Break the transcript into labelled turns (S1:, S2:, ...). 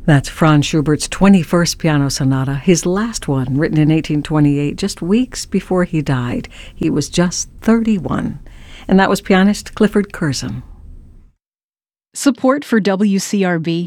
S1: That's Franz Schubert's 21st Piano Sonata, his last one, written in 1828, just weeks before he died. He was just 31. And that was pianist Clifford Curzon.
S2: Support for WCRB